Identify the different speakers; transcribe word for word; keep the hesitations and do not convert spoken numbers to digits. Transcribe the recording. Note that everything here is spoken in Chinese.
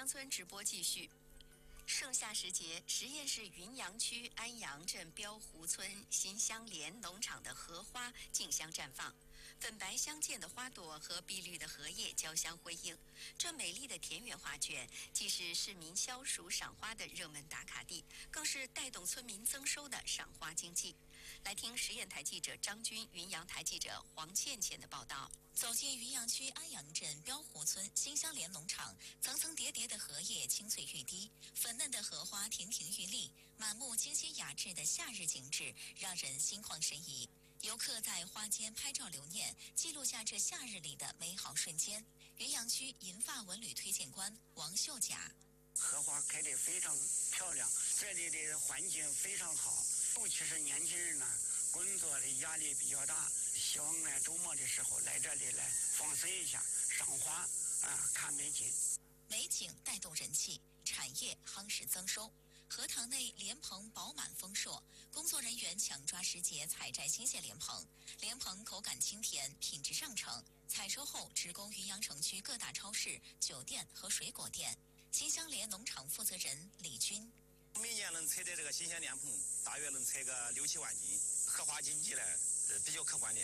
Speaker 1: 乡村直播继续。盛夏时节，十堰市云阳区安阳镇标湖村新乡联农场的荷花竞相绽放，粉白相间的花朵和碧绿的荷叶交相辉映。这美丽的田园画卷，既是市民消暑赏花的热门打卡地，更是带动村民增收的赏花经济。来听实验台记者张军、云阳台记者黄倩倩的报道。
Speaker 2: 走进云阳区安阳镇标湖村新乡联农场，层层叠叠的荷叶青翠欲滴，粉嫩的荷花亭亭玉立，满目清新雅致的夏日景致，让人心旷神怡。游客在花间拍照留念，记录下这夏日里的美好瞬间。云阳区银发文旅推荐官王秀甲：
Speaker 3: 荷花开得非常漂亮，这里的环境非常好，尤其是年轻人呢，工作的压力比较大，希望呢周末的时候来这里来放松一下，赏花啊，看美景。
Speaker 2: 美景带动人气，产业夯实增收。荷塘内莲蓬饱满丰硕，工作人员抢抓时节采摘新鲜莲蓬，莲蓬口感清甜，品质上乘。采收后直供云阳城区各大超市、酒店和水果店。新乡联农场负责人李军：
Speaker 4: 每年能采的这个新鲜莲蓬，大约能采个六七万斤，荷花经济呢，呃，比较可观的。